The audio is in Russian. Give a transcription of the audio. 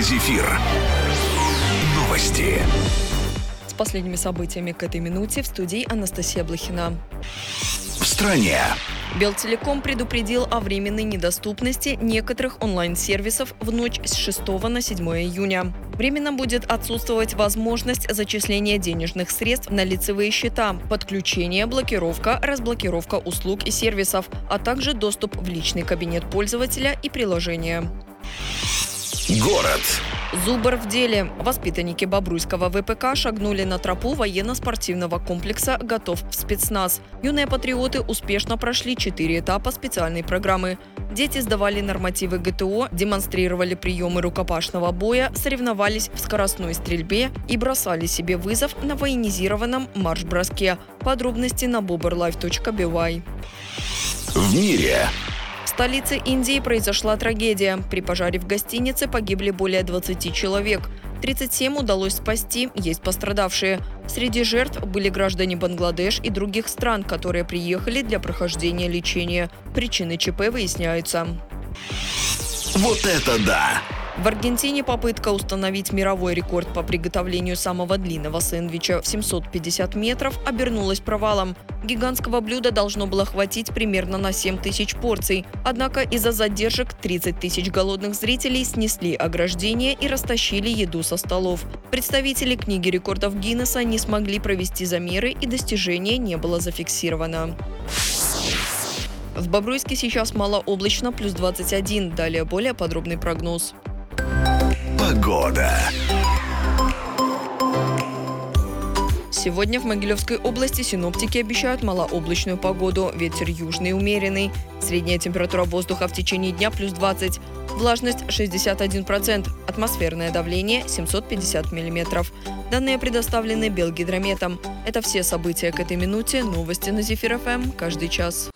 Утренний зефир. Новости. С последними событиями к этой минуте в студии Анастасия Блохина. В стране. Белтелеком предупредил о временной недоступности некоторых онлайн-сервисов в ночь с 6 на 7 июня. Временно будет отсутствовать возможность зачисления денежных средств на лицевые счета, подключение, блокировка, разблокировка услуг и сервисов, а также доступ в личный кабинет пользователя и приложения. Город. Зубр в деле. Воспитанники Бобруйского ВПК шагнули на тропу военно-спортивного комплекса «Готов в спецназ». Юные патриоты успешно прошли 4 этапа специальной программы. Дети сдавали нормативы ГТО, демонстрировали приемы рукопашного боя, соревновались в скоростной стрельбе и бросали себе вызов на военизированном марш-броске. Подробности на boberlife.by. В мире. В столице Индии произошла трагедия. При пожаре в гостинице погибли более 20 человек. 37 удалось спасти, есть пострадавшие. Среди жертв были граждане Бангладеш и других стран, которые приехали для прохождения лечения. Причины ЧП выясняются. Вот это да! В Аргентине попытка установить мировой рекорд по приготовлению самого длинного сэндвича в 750 метров обернулась провалом. Гигантского блюда должно было хватить примерно на 7 тысяч порций. Однако из-за задержек 30 тысяч голодных зрителей снесли ограждение и растащили еду со столов. Представители книги рекордов Гиннесса не смогли провести замеры, и достижение не было зафиксировано. В Бобруйске сейчас малооблачно, плюс 21. Далее более подробный прогноз. Погода. Сегодня в Могилевской области синоптики обещают малооблачную погоду. Ветер южный умеренный. Средняя температура воздуха в течение дня плюс 20. Влажность 61%. Атмосферное давление 750 мм. Данные предоставлены Белгидрометом. Это все события к этой минуте. Новости на Зефир ФМ каждый час.